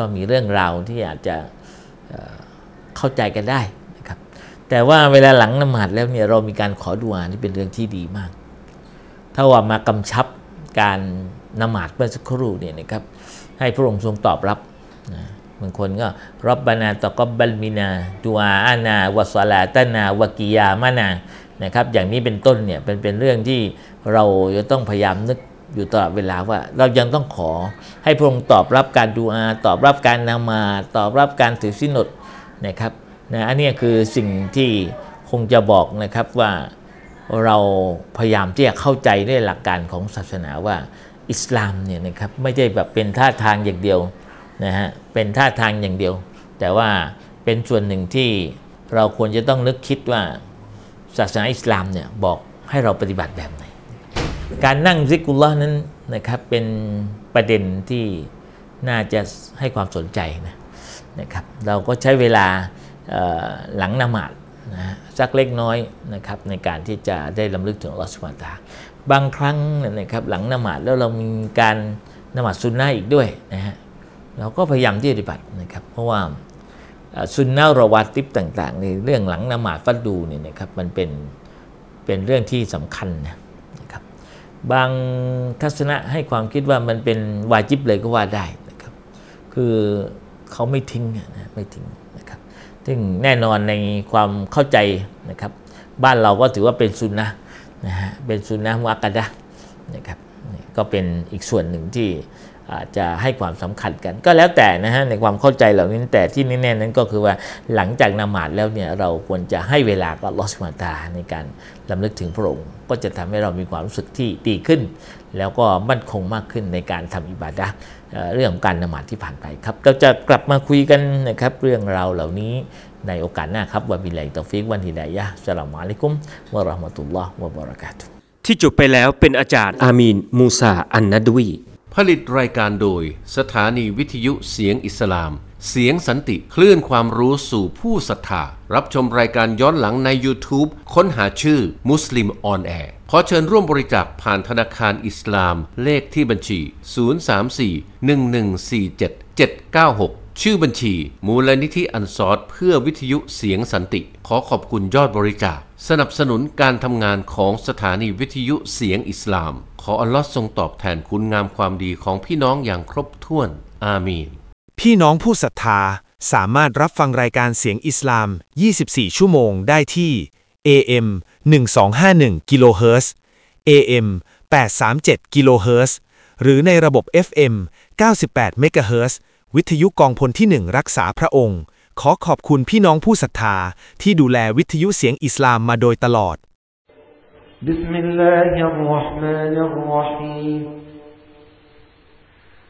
ก็มีเรื่องราวที่อาจจะเข้าใจกันได้นะครับแต่ว่าเวลาหลังละหมาดแล้วเนี่ยเรามีการขอดุอาที่เป็นเรื่องที่ดีมากถ้าว่ามากำชับการละหมาดเมื่อสักครู่เนี่ยนะครับให้พระองค์ทรงตอบรับบางคนก็รับบานาตะกับบลมินาดุอาอานาวะศอลาตะนาวะกิยามะนานะครับอย่างนี้เป็นต้นเนี่ยเป็นเรื่องที่เราจะต้องพยายามนึกอยู่ตลอดเวลาว่าเรายังต้องขอให้พระองค์ตอบรับการดุอาตอบรับการละหมาดตอบรับการถือศีลอดนะครับอันนี้คือสิ่งที่คงจะบอกนะครับว่าเราพยายามที่จะเข้าใจในหลักการของศาสนาว่าอิสลามเนี่ยนะครับไม่ใช่แบบเป็นท่าทางอย่างเดียวนะฮะเป็นท่าทางอย่างเดียวแต่ว่าเป็นส่วนหนึ่งที่เราควรจะต้องนึกคิดว่าศาสนาอิสลามเนี่ยบอกให้เราปฏิบัติแบบไหนการนั่งซิกรุลลอฮ์นั้นนะครับเป็นประเด็นที่น่าจะให้ความสนใจนะครับเราก็ใช้เวลาหลังละหมาดนะสักเล็กน้อยนะครับในการที่จะได้รำลึกถึงอัลเลาะห์ซุบฮานะฮูวะตะอาลาบางครั้งนะครับหลังละหมาดแล้วเรามีการละหมาดซุนนะห์อีกด้วยนะฮะเราก็พยายามที่จะปฏิบัตินะครับเพราะว่าซุนนะห์รอวาติบต่างๆในเรื่องหลังละหมาดฟัรดูเนี่ยนะครับมันเป็นเรื่องที่สำคัญนะครับบางทัศนะให้ความคิดว่ามันเป็นวาญิบเลยก็ว่าได้นะครับคือเขาไม่ทิ้งไม่ทิ้งนะครับซึ่งแน่นอนในความเข้าใจนะครับบ้านเราก็ถือว่าเป็นซุนนะห์นะฮะเป็นซุนนะห์มุอักกะดะห์นะครับก็เป็นอีกส่วนหนึ่งที่อาจจะให้ความสำคัญกันก็แล้วแต่นะฮะในความเข้าใจเหล่านี้แต่ที่แน่ๆนั้นก็คือว่าหลังจากละหมาดแล้วเนี่ยเราควรจะให้เวลากับอัลเลาะห์ซุบฮานะฮูวะตะอาลาในการรำลึกถึงพระองค์ก็จะทำให้เรามีความรู้สึกที่ดีขึ้นแล้วก็มั่นคงมากขึ้นในการทำอิบาดะห์เรื่องของการละหมาดที่ผ่านไปครับเราจะกลับมาคุยกันนะครับเรื่องราวเหล่านี้ในโอกาสหน้าครับวะบิลลาฮิตอฟิกวันฮิดายะฮ์อัสสลามุอะลัยกุมวะเราะห์มะตุลลอฮ์วะบะเราะกาตุฮ์ที่จบไปแล้วเป็นอาจารย์อามีนมูซาอันนัดวีผลิตรายการโดยสถานีวิทยุเสียงอิสลามเสียงสันติคลื่นความรู้สู่ผู้ศรัทธารับชมรายการย้อนหลังใน YouTube ค้นหาชื่อมุสลิมออนแอร์ขอเชิญร่วมบริจาคผ่านธนาคารอิสลามเลขที่บัญชี034-1147-796ชื่อบัญชีมูลนิธิอันซอรเพื่อวิทยุเสียงสันติขอขอบคุณยอดบริจาคสนับสนุนการทำงานของสถานีวิทยุเสียงอิสลามขออัลลอฮ์ทรงตอบแทนคุณงามความดีของพี่น้องอย่างครบถ้วนอามีนพี่น้องผู้ศรัทธาสามารถรับฟังรายการเสียงอิสลาม24ชั่วโมงได้ที่ AM 1251กิโลเฮิรตซ์ AM 837กิโลเฮิรตซ์หรือในระบบ FM 98เมกะเฮิรตซ์วิทยุกองพลที่1รักษาพระองค์ขอขอบคุณพี่น้องผู้ศรัทธาที่ดูแลวิทยุเสียงอิสลามมาโดยตลอดบิสมิลลาฮิรเราะห์มานิรเราะฮีม